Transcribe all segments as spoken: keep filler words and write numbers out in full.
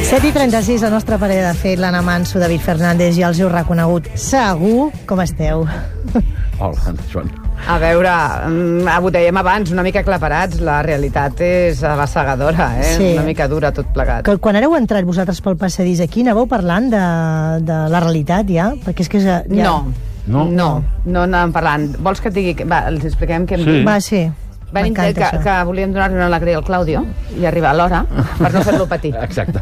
set i trenta-sis, la nostra parella de fet, l'Anna Manso, David Fernández, ja els heu reconegut segur. Com esteu? Hola, Joan. A veure, ho dèiem abans, una mica aclaparats, la realitat és abassegadora, eh? Sí. Una mica dura tot plegat. Que quan hereu entrat vosaltres pel passadís aquí, anàveu parlant de, de la realitat ja? Perquè és que ja... No, no, no, no anàvem parlant. Vols que et digui... Va, els expliquem què hem Sí. dit? Va, sí. Van intentar que, que volíem donar-li una alegria al Clàudio i arribar a l'hora per no fer-lo patir. Exacte.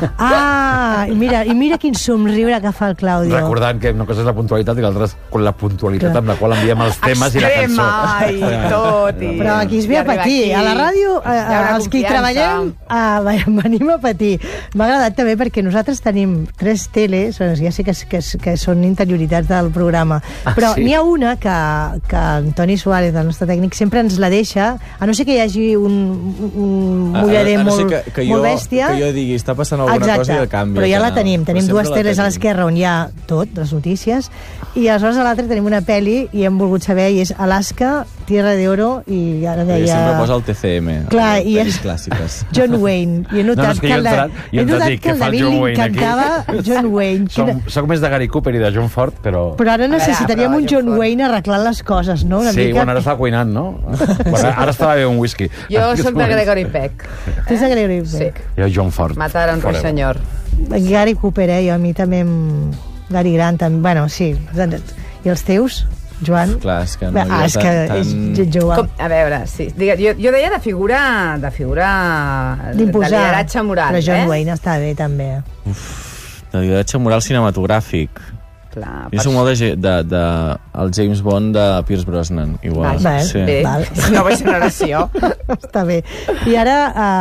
Ah, i mira, i mira quin somriure que fa el Clàudio. Recordant que una cosa és la puntualitat i l'altra és la puntualitat amb la qual enviem els temes i la cançó. Extrema i tot. I... Però aquí es ve a patir. A la ràdio, a, a, els que hi treballem, a, venim a patir. M'ha agradat també perquè nosaltres tenim tres teles, ja sé que, que, que són interioritats del programa, però ah, sí? N'hi ha una que, que Antoni Suárez, el nostre tècnic, sempre ens la deixa, a no ser que hi hagi un, un mullader molt, no que, que jo, molt bèstia. Que jo digui, està passant alguna Exacte, cosa i el canvi. però ja la tenim. Tenim dues teles tenim. a l'esquerra on hi ha tot, les notícies, i aleshores a l'altra tenim una pel·li i hem volgut saber, i és Alaska, Tierra de Oro, i ara deia... I sempre posa el T C M, clar, i pel·lis és clàssiques. John Wayne. I he notat no, no, que, que, la, entrat, he notat dic, que el David li encantava John Wayne. Som, soc més de Gary Cooper i de John Ford, però... Però ara necessitaríem veure, un John Ford. Wayne arreglant les coses, no? Una sí, mica... bueno, ara estava cuinant, no? Bueno, ara estava bé un whisky. Jo soc de Gregory Peck. Tu ets de Gregory Peck? Sí. Jo John Ford. Matar un ruixenyor. Gary Cooper, eh? Jo a mi també... Em... Gary Grant, també. Bueno, sí. I els teus, Joan? Clar, és que no, ah, és tan, que tan... és jove. Com, a veure, sí. Digue, jo, jo deia de figura... De figura... D'imposar. De lideratge moral, però John eh? Wayne està bé, també. Uf, de lideratge moral cinematogràfic. Clar, Jo soc molt de, de, de el James Bond de Pierce Brosnan, igual. Val, sí. Bé, Val. nova generació. Està bé. I ara,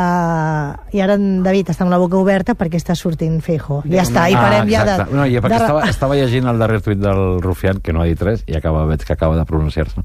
uh, i ara en David està amb la boca oberta perquè està sortint Feijóo. Ja està, i parem ah, ja de... No, i perquè de... estava, estava llegint el darrer tuit del Rufián, que no ha dit res, i acaba, veig que acaba de pronunciar-se.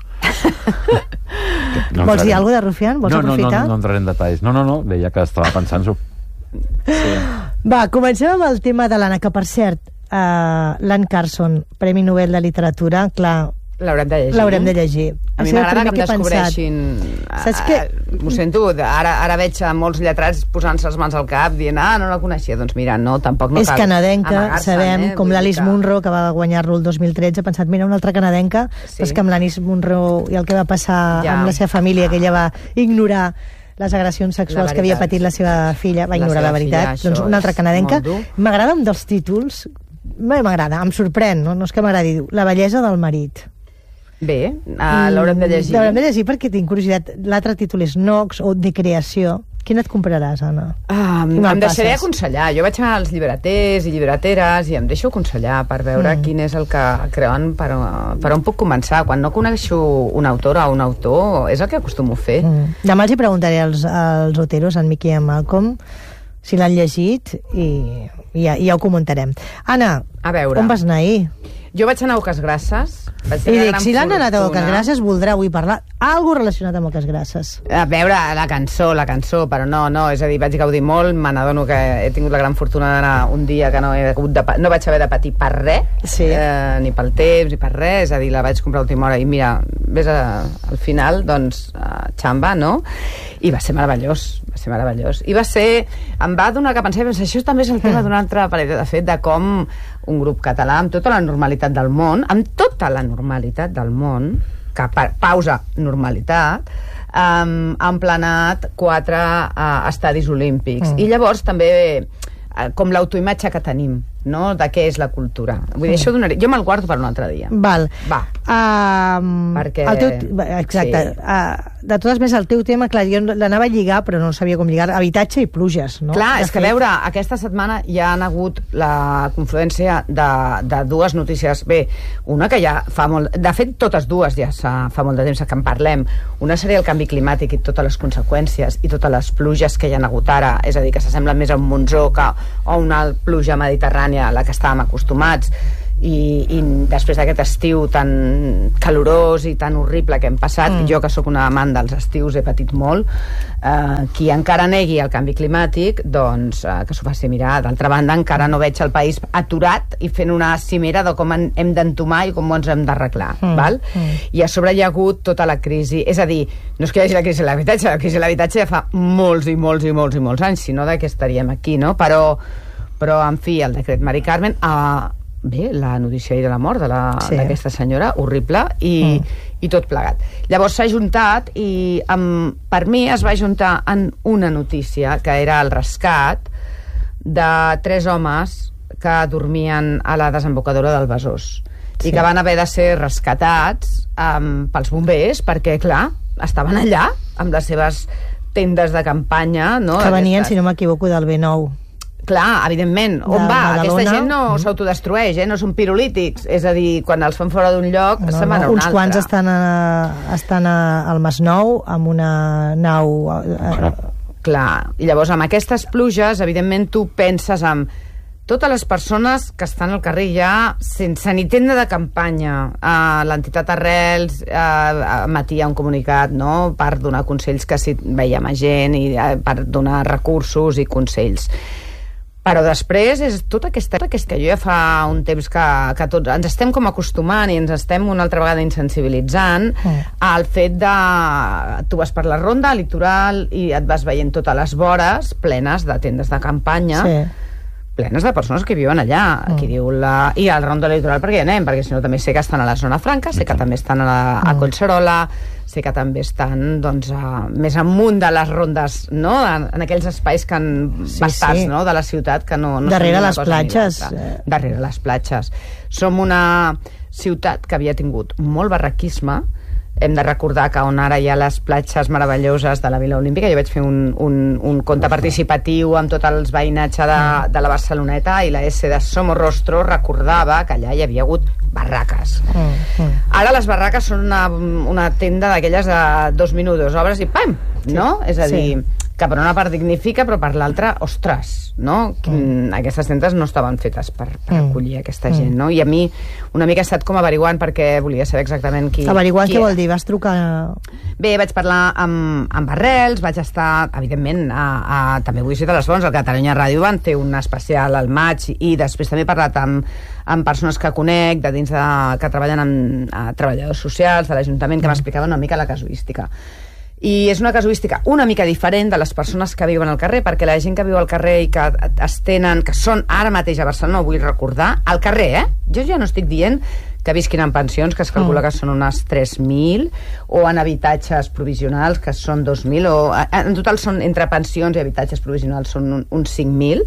No Vols dir alguna cosa de Rufián? Vols no, no, aprofitar? No, no, no entraré en detalls. No, no, no, deia que estava pensant-s'ho. Sí. Va, comencem amb el tema de l'Anna, que per cert, uh, l'Anne Carson, Premi Nobel de Literatura, clar, L'haurem de llegir. l'haurem de llegir. A mi m'agrada que em descobreixin... Saps què? M'ho sento, ara, ara veig a molts lletrats posant-se les mans al cap, dient, ah, no la coneixia. Doncs mira, no, tampoc no és cal canadenca, sabem, eh? com l'Alice Munro, que va guanyar-lo el dos mil tretze, ha pensat, mira, una altra canadenca, sí. Però és que amb l'Alice Munro i el que va passar ja. amb la seva família, que ella va ignorar les agressions sexuals que havia patit la seva filla, va ignorar la, la veritat, filla, doncs una altra canadenca. M'agrada un dels títols, m'agrada, em sorprèn, no, no és que m'agradi, La bellesa del marit. Bé, uh, l'haurem de llegir. L'haurem de llegir perquè tinc curiositat. L'altre títol és Nox o De creació. Quin et compraràs, Anna? Um, em deixaré aconsellar. Jo vaig als llibreters i llibreteres i em deixo aconsellar per veure mm. quin és el que creuen per, per on puc començar. Quan no coneixo un autor o un autor, és el que acostumo a fer. Mm. Demà els hi preguntaré als, als oteros, en Miqui i en Malcolm, si l'han llegit i, i, ja, i ja ho comentarem. Anna, a veure. On vas anar ahir? Jo vaig anar a Oques Grasses. I dic, si l'han anat a Oques Grasses, voldrà avui parlar algo relacionat amb Oques Grasses. A veure, la cançó, la cançó, però no, no, és a dir, vaig gaudir molt, me n'adono que he tingut la gran fortuna d'anar un dia que no he hagut de, no vaig haver de patir per res, sí. eh, ni pel temps, ni per res, és a dir, la vaig comprar a última hora i mira, ves a, al final, doncs, a xamba, no? I va ser meravellós, va ser meravellós. I va ser, em va donar que pensar, això també és el tema d'una altra parella, de fet, de com un grup català, amb tota la normalitat del món, amb tota la normalitat del món, que pa pausa normalitat, um, han planat quatre uh, estadis olímpics. Mm. I llavors també uh, com l'autoimatge que tenim, no?, de què és la cultura. Vull dir, mm. això donaré... Jo me'l guardo per un altre dia. Val. Va. Um, Perquè... El teu... Exacte. Sí. Uh, de totes més, el teu tema, clar, jo l'anava a lligar, però no sabia com lligar. Habitatge i pluges, no? Clar, de és que fet... a veure, aquesta setmana ja han hagut la confluència de, de dues notícies. Bé, una que ja fa molt... De fet, totes dues ja fa molt de temps que en parlem. Una seria el canvi climàtic i totes les conseqüències i totes les pluges que hi ha hagut ara. És a dir, que s'assembla més a un monsó que a una pluja mediterrània a la que estàvem acostumats. i, i després d'aquest estiu tan calorós i tan horrible que hem passat, mm. jo que sóc una amant dels estius he patit molt, eh, qui encara negui el canvi climàtic, doncs eh, que s'ho faci mirar. D'altra banda, encara no veig el país aturat i fent una cimera de com en, hem d'entomar i com ens hem d'arreglar, mm. val? Mm. I a sobre hi ha hagut tota la crisi, és a dir, no és que hi hagi la crisi de l'habitatge, la crisi de l'habitatge ja fa molts i molts i molts i molts anys, si no de què estaríem aquí, no? Però, però en fi, el decret Mari Carmen, eh, bé, la notícia de la mort d'aquesta sí. senyora, horrible, i, mm. i tot plegat. Llavors s'ha juntat i amb, per mi es va juntar en una notícia que era el rescat de tres homes que dormien a la desembocadura del Besòs sí. i que van haver de ser rescatats um, pels bombers perquè, clar, estaven allà amb les seves tendes de campanya, no? Que venien, si no m'equivoco, del B nou. Clar, evidentment, on va? Badalona. Aquesta gent no mm. s'autodestrueix, eh? No són pirolítics, és a dir, quan els fan fora d'un lloc no, se'n van a un uns altre. Uns quants estan, a, estan a, al Masnou amb una nau... A... Clar, i llavors amb aquestes pluges, evidentment tu penses en totes les persones que estan al carrer ja sense ni tenda de campanya. Uh, l'entitat Arrels uh, emetia un comunicat, no?, per donar consells que si veiem a gent i uh, per donar recursos i consells. Però després és tot aquesta, tot aquesta que jo ja fa un temps que, que tots ens estem com acostumant i ens estem una altra vegada insensibilitzant mm. al fet de... Tu vas per la ronda litoral i et vas veient totes les vores plenes de tendes de campanya sí. plenes de persones que viuen allà mm. qui diu la... i al ronda litoral perquè hi anem, perquè si no també sé que estan a la zona franca, sé que també estan a, la... a Collserola, sé que també estan doncs, a, més amunt de les rondes, no? En, en aquells espais que han sí, bastats sí. no? de la ciutat que no, no darrere les platges eh. darrere les platges. Som una ciutat que havia tingut molt barraquisme. Hem de recordar que on ara hi ha les platges meravelloses de la Vila Olímpica, jo vaig fer un, un, un conte participatiu amb tot els veïnatge de, de la Barceloneta i la S de Somorrostro recordava que allà hi havia hagut barraques. Mm, mm. Ara les barraques són una, una tenda d'aquelles de dos minuts, obres i pam! Sí. No? És a dir, sí. que per una part dignifica, però per l'altra, ostres, no? Mm. Aquestes tendes no estaven fetes per, per mm. acollir aquesta mm. gent, no? I a mi una mica he estat com averiguant perquè volia saber exactament qui... Averiguant qui què vol dir? Vas trucar... Bé, vaig parlar amb, amb Arrels, vaig estar, evidentment, a, a, també vull citar les fonts, al Catalunya Ràdio van fer un especial al maig i després també he parlat amb, amb persones que conec de dins de, que treballen amb a, treballadors socials de l'Ajuntament que mm. m'explicaven una mica la casuística. I és una casuística una mica diferent de les persones que viuen al carrer, perquè la gent que viu al carrer i que es tenen, que són ara mateix a Barcelona, ho vull recordar, al carrer, eh? Jo ja no estic dient que visquin en pensions, que es calcula mm. que són unes tres mil, o en habitatges provisionals, que són dos mil, o en total són entre pensions i habitatges provisionals són un, uns cinc mil.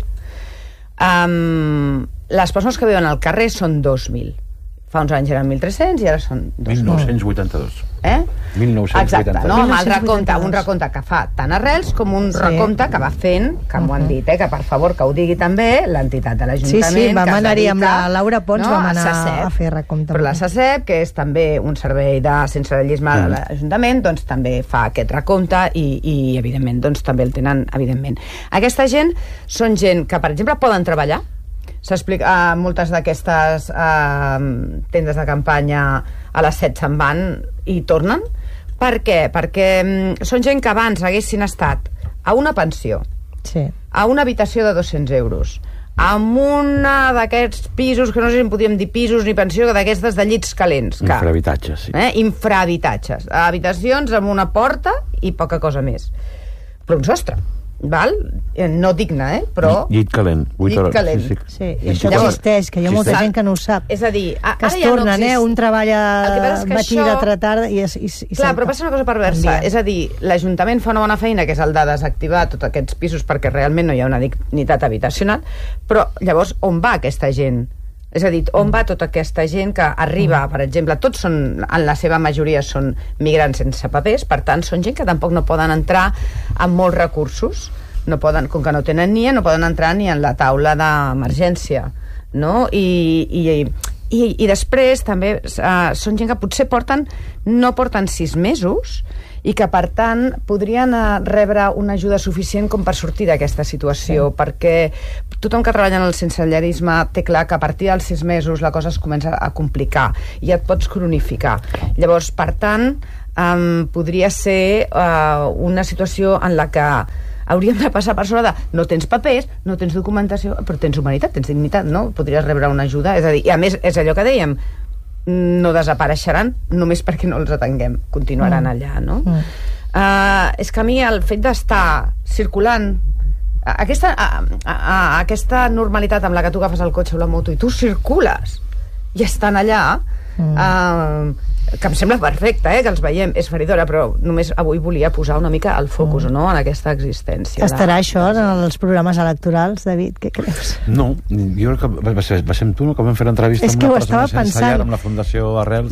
Um, les persones que viuen al carrer són dos mil. Fa uns anys eren mil tres-cents i ara són dos mil. mil nou-cents vuitanta-dos. Eh? mil nou-cents vuitanta-dos. Exacte, no? Amb el recompte, un recompte que fa tant Arrels com un sí. recompte que va fent, que m'ho han dit, eh? Que per favor que ho digui també l'entitat de l'Ajuntament. Sí, sí, vam anar-hi amb la Laura Pons, no? vam anar a, a fer recompte. Però la SACEP, que és també un servei de sensellarisme mm. de l'Ajuntament, doncs també fa aquest recompte i, i evidentment, doncs també el tenen, evidentment. Aquesta gent són gent que, per exemple, poden treballar. S'explica, uh, moltes d'aquestes uh, tendes de campanya a les set se'n van i tornen. Per què? Perquè um, són gent que abans haguessin estat a una pensió, sí. a una habitació de dos-cents euros, amb una d'aquests pisos, que no sé si en podíem dir pisos ni pensió, d'aquestes de llits calents. Que, infrahabitatges, sí. Eh? Infrahabitatges. Habitacions amb una porta i poca cosa més. Però un sostre. Val? No digne, eh? Però... Llit calent. Llit calent. Sí, sí. sí. I això existeix, que hi ha molta gent que no ho sap. És a dir, a, que es tornen, ja no eh? Un treballa matí, això... d'altra tarda i, i, i clar, però passa una cosa perversa. És a dir, l'Ajuntament fa una bona feina, que és el de desactivar tots aquests pisos perquè realment no hi ha una dignitat habitacional, però llavors on va aquesta gent? És a dir, on va tota aquesta gent que arriba, per exemple, tots són, en la seva majoria són migrants sense papers, per tant, són gent que tampoc no poden entrar amb molts recursos, no poden, com que no tenen ni, no poden entrar ni en la taula d'emergència, no? I, i, i, i després també uh, són gent que potser porten, no porten sis mesos i que, per tant, podrien uh, rebre una ajuda suficient com per sortir d'aquesta situació, sí. perquè tothom que treballa en el sensellarisme té clar que a partir dels sis mesos la cosa es comença a complicar i et pots cronificar. Llavors, per tant, um, podria ser uh, una situació en la que hauríem de passar per sobre de no tens papers, no tens documentació, però tens humanitat, tens dignitat, no? Podries rebre una ajuda. És a dir, i a més, és allò que dèiem, no desapareixeran només perquè no els atenguem, continuaran mm. allà, no? Mm. Uh, és que a mi el fet d'estar circulant aquesta, a, a, a, aquesta normalitat amb la que tu agafes el cotxe o la moto i tu circules i estan allà, mm. uh, que em sembla perfecte, eh, que els veiem, és feridora, però només avui volia posar una mica el focus, mm. no?, en aquesta existència. Estarà de... això en els programes electorals, David? Què creus? No, jo crec que va ser, va ser amb tu, no?, que vam fer l'entrevista amb una persona sense llar, amb la Fundació Arrels.